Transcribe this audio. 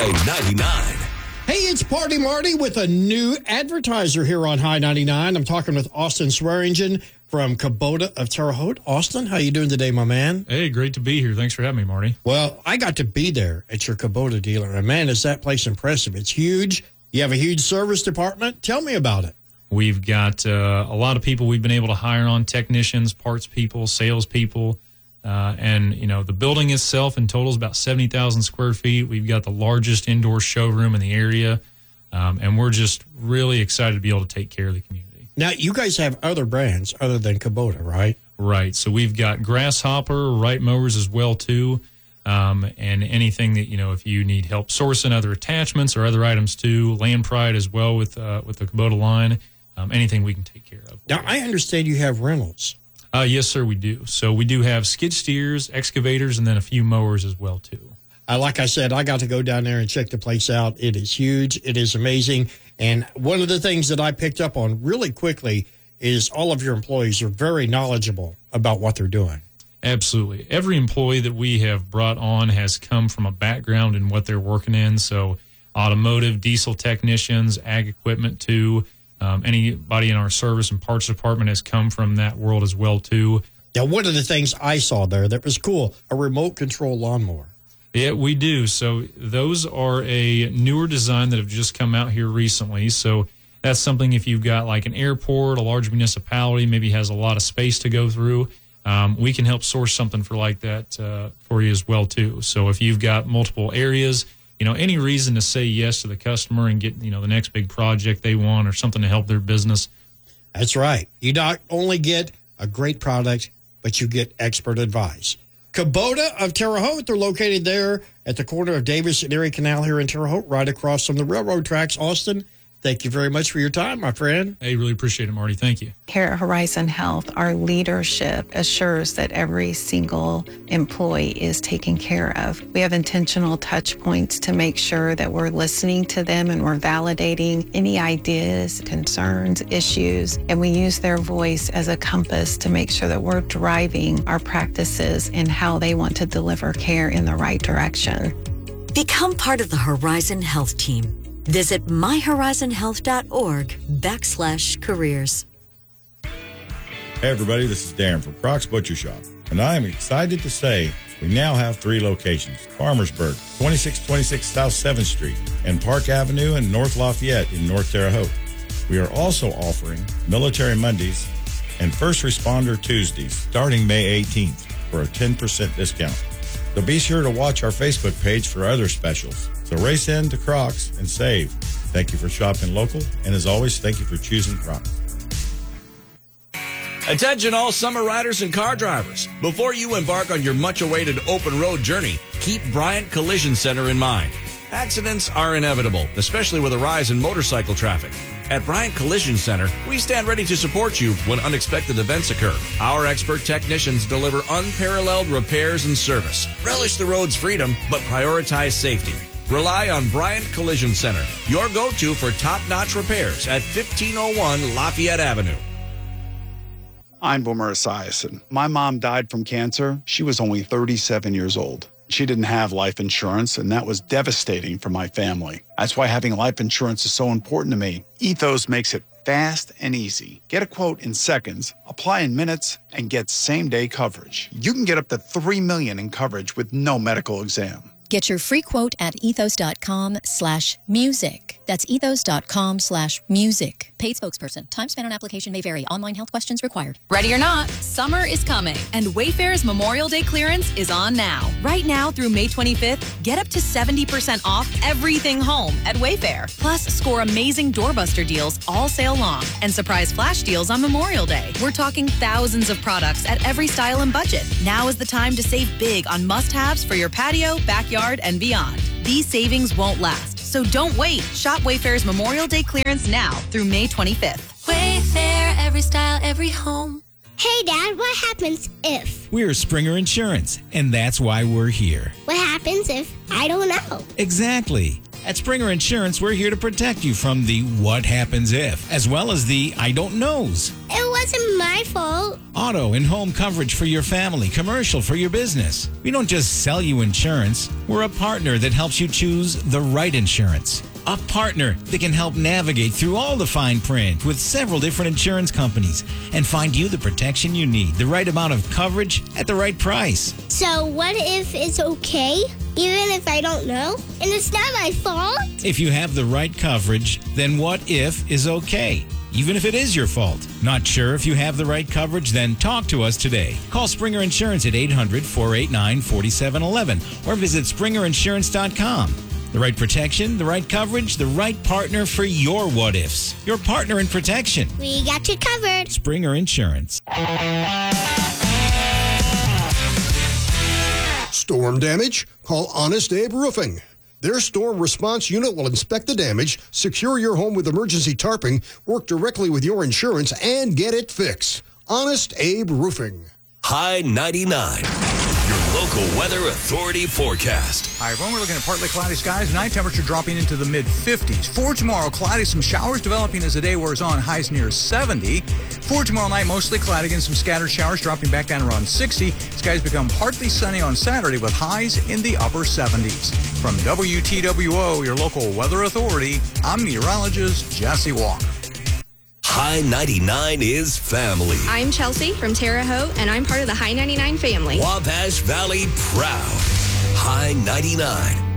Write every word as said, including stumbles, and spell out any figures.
High ninety-nine. Hey, it's Party Marty with a new advertiser here on High ninety-nine. I'm talking with Austin Swearingen from Kubota of Terre Haute. Austin, how you doing today, my man? Hey, great to be here. Thanks for having me, Marty. Well, I got to be there at your Kubota dealer, and man, is that place impressive. It's huge. You have a huge service department. Tell me about it. We've got uh, a lot of people we've been able to hire on, technicians, parts people, sales people. Uh, and, you know, the building itself in total is about seventy thousand square feet. We've got the largest indoor showroom in the area. Um, and we're just really excited to be able to take care of the community. Now, you guys have other brands other than Kubota, right? Right. So we've got Grasshopper, Wright Mowers as well, too. Um, and anything that, you know, if you need help sourcing other attachments or other items, too. Land Pride as well with, uh, with the Kubota line. Um, anything we can take care of. Now, I understand you have rentals. Uh, yes, sir, we do. So we do have skid steers, excavators, and then a few mowers as well, too. Uh, like I said, I got to go down there and check the place out. It is huge. It is amazing. And one of the things that I picked up on really quickly is all of your employees are very knowledgeable about what they're doing. Absolutely. Every employee that we have brought on has come from a background in what they're working in. So automotive, diesel technicians, ag equipment, too. Um, anybody in our service and parts department has come from that world as well, too. Now, one of the things I saw there that was cool, a remote control lawnmower. Yeah, we do. So those are a newer design that have just come out here recently. So that's something if you've got like an airport, a large municipality, maybe has a lot of space to go through, um, we can help source something for like that uh, for you as well, too. So if you've got multiple areas, you know, any reason to say yes to the customer and get, you know, the next big project they want or something to help their business. That's right. You not only get a great product, but you get expert advice. Kubota of Terre Haute, they're located there at the corner of Davis and Erie Canal here in Terre Haute, right across from the railroad tracks. Austin, thank you very much for your time, my friend. Hey, really appreciate it, Marty. Thank you. Here at Horizon Health, our leadership assures that every single employee is taken care of. We have intentional touch points to make sure that we're listening to them and we're validating any ideas, concerns, issues, and we use their voice as a compass to make sure that we're driving our practices and how they want to deliver care in the right direction. Become part of the Horizon Health team. Visit my horizon health dot org backslash careers. Hey everybody, this is Darren from Croc's Butcher Shop, and I am excited to say we now have three locations: Farmersburg, twenty-six twenty-six South seventh Street, and Park Avenue in North Lafayette in North Terre Haute. We are also offering Military Mondays and First Responder Tuesdays starting May eighteenth for a ten percent discount. So be sure to watch our Facebook page for other specials. So race in to Crocs and save. Thank you for shopping local, and as always, thank you for choosing Crocs. Attention all summer riders and car drivers. Before you embark on your much-awaited open road journey, keep Bryant Collision Center in mind. Accidents are inevitable, especially with a rise in motorcycle traffic. At Bryant Collision Center, we stand ready to support you when unexpected events occur. Our expert technicians deliver unparalleled repairs and service. Relish the road's freedom, but prioritize safety. Rely on Bryant Collision Center, your go-to for top-notch repairs at fifteen oh one Lafayette Avenue. I'm Boomer Esiason. My mom died from cancer. She was only thirty-seven years old. She didn't have life insurance, and that was devastating for my family. That's why having life insurance is so important to me. Ethos makes it fast and easy. Get a quote in seconds, apply in minutes, and get same-day coverage. You can get up to three million dollars in coverage with no medical exam. Get your free quote at ethos.com slash music. That's ethos.com slash music. Paid spokesperson. Time spent on application may vary. Online health questions required. Ready or not, summer is coming, and Wayfair's Memorial Day clearance is on now. Right now through May twenty-fifth, get up to seventy percent off everything home at Wayfair. Plus, score amazing doorbuster deals all sale long and surprise flash deals on Memorial Day. We're talking thousands of products at every style and budget. Now is the time to save big on must-haves for your patio, backyard, and beyond. These savings won't last, so don't wait. Shop Wayfair's Memorial Day clearance now through May twenty-fifth. Wayfair, every style, every home. Hey, Dad, what happens if? We're Springer Insurance, and that's why we're here. What happens if I don't know? Exactly. At Springer Insurance, we're here to protect you from the what happens if, as well as the I don't knows. And wasn't my fault. Auto and home coverage for your family, commercial for your business. We don't just sell you insurance. We're a partner that helps you choose the right insurance. A partner that can help navigate through all the fine print with several different insurance companies and find you the protection you need, the right amount of coverage at the right price. So what if it's okay, even if I don't know? And it's not my fault? If you have the right coverage, then what if is okay, even if it is your fault. Not sure if you have the right coverage? Then talk to us today. Call Springer Insurance at eight hundred, four eight nine, four seven one one or visit springer insurance dot com. The right protection, the right coverage, the right partner for your what-ifs. Your partner in protection. We got you covered. Springer Insurance. Storm damage? Call Honest Abe Roofing. Their storm response unit will inspect the damage, secure your home with emergency tarping, work directly with your insurance, and get it fixed. Honest Abe Roofing. High ninety-nine. Your local weather authority forecast. Hi, everyone. We're looking at partly cloudy skies. Night temperature dropping into the mid fifties. For tomorrow, cloudy, some showers developing as the day wears on. Highs near seventy. For tomorrow night, mostly cloudy again. Some scattered showers dropping back down around sixty. Skies become partly sunny on Saturday with highs in the upper seventies. From W T W O, your local weather authority, I'm meteorologist Jesse Walker. High ninety-nine is family. I'm Chelsea from Terre Haute, and I'm part of the High ninety-nine family. Wabash Valley proud. High ninety-nine.